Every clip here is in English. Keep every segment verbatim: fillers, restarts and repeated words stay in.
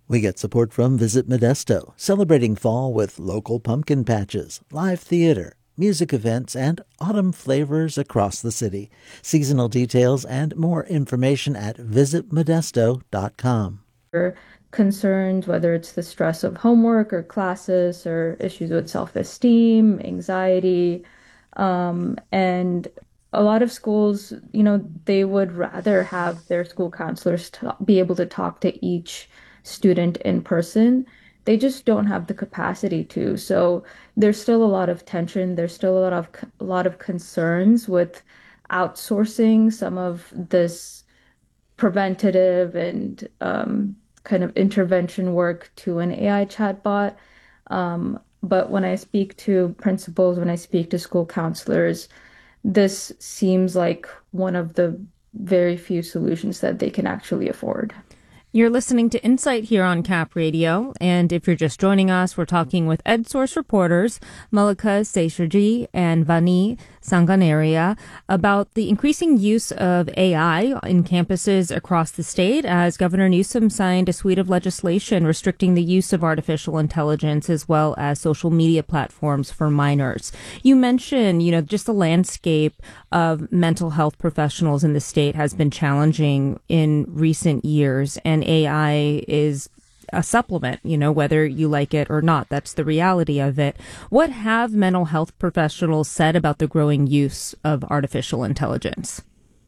We get support from Visit Modesto, celebrating fall with local pumpkin patches, live theater, music events, and autumn flavors across the city. Seasonal details and more information at visit modesto dot com. Concerns, whether it's the stress of homework or classes or issues with self-esteem, anxiety. Um, and a lot of schools, you know, they would rather have their school counselors to be able to talk to each student in person. They just don't have the capacity to. So there's still a lot of tension. There's still a lot of a lot of concerns with outsourcing some of this preventative and um, kind of intervention work to an A I chatbot. Um, but when I speak to principals, when I speak to school counselors, this seems like one of the very few solutions that they can actually afford. You're listening to Insight here on Cap Radio, and if you're just joining us, we're talking with EdSource reporters Malika Seshadri and Vani Sanganaria about the increasing use of A I in campuses across the state as Governor Newsom signed a suite of legislation restricting the use of artificial intelligence as well as social media platforms for minors. You mentioned, you know, just the landscape of mental health professionals in the state has been challenging in recent years, and A I is a supplement, you know, whether you like it or not. That's the reality of it. What have mental health professionals said about the growing use of artificial intelligence?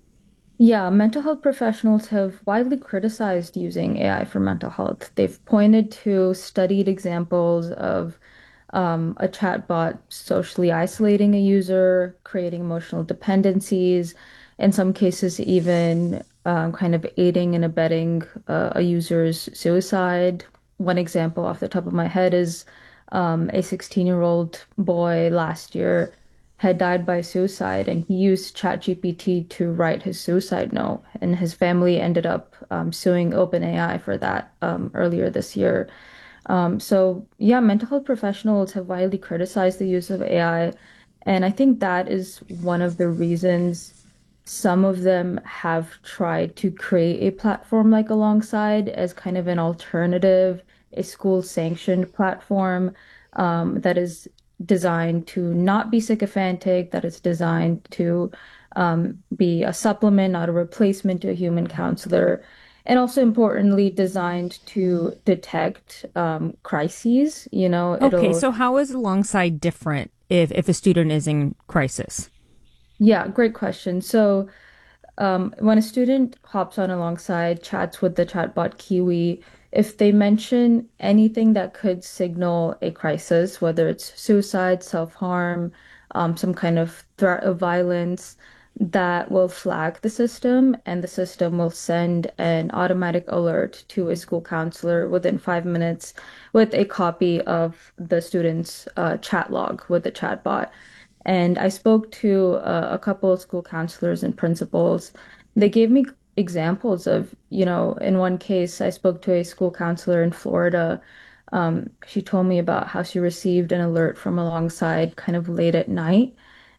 Yeah, mental health professionals have widely criticized using A I for mental health. They've pointed to studied examples of um, a chatbot socially isolating a user, creating emotional dependencies, in some cases, even um, kind of aiding and abetting uh, a user's suicide. One example off the top of my head is um, a sixteen-year-old boy last year had died by suicide, and he used ChatGPT to write his suicide note, and his family ended up um, suing OpenAI for that um, earlier this year. Um, so yeah, mental health professionals have widely criticized the use of A I, and I think that is one of the reasons some of them have tried to create a platform like Alongside as kind of an alternative, a school sanctioned platform um, that is designed to not be sycophantic, that is designed to um, be a supplement, not a replacement to a human counselor, and also importantly designed to detect um, crises. You know, Okay, it'll, so how is Alongside different if, if a student is in crisis? yeah, great question. So um, when a student hops on Alongside, chats with the chatbot Kiwi, if they mention anything that could signal a crisis, whether it's suicide, self-harm, um, some kind of threat of violence, that will flag the system, and the system will send an automatic alert to a school counselor within five minutes with a copy of the student's uh, chat log with the chatbot. And I spoke to uh, a couple of school counselors and principals. They gave me examples of, you know, in one case, I spoke to a school counselor in Florida. Um, she told me about how she received an alert from Alongside kind of late at night.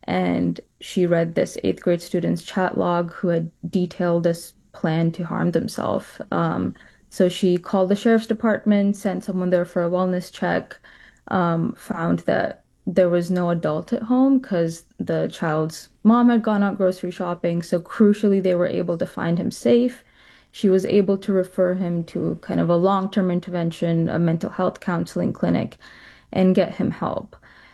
And she read this eighth grade student's chat log who had detailed this plan to harm themselves. Um, so she called the sheriff's department, sent someone there for a wellness check, um, found that there was no adult at home because the child's mom had gone out grocery shopping. So crucially, they were able to find him safe. She was able to refer him to kind of a long-term intervention, a mental health counseling clinic, and get him help.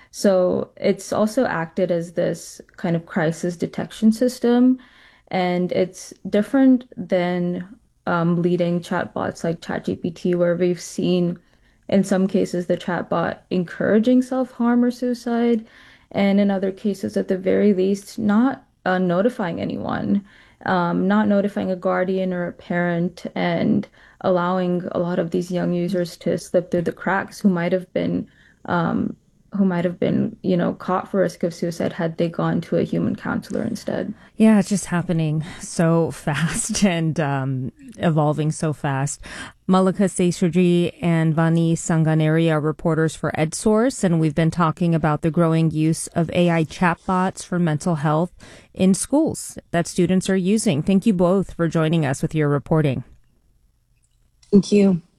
So it's also acted as this kind of crisis detection system, and it's different than um, leading chatbots like ChatGPT, where we've seen in some cases the chatbot encouraging self-harm or suicide, and in other cases, at the very least, not uh, notifying anyone, um, not notifying a guardian or a parent, and allowing a lot of these young users to slip through the cracks who might have been um, who might have been, you know, caught for risk of suicide had they gone to a human counselor instead. Yeah, it's just happening so fast and um, evolving so fast. Malika Seshadri and Vani Sanganeri are reporters for EdSource, and we've been talking about the growing use of A I chatbots for mental health in schools that students are using. Thank you both for joining us with your reporting. Thank you.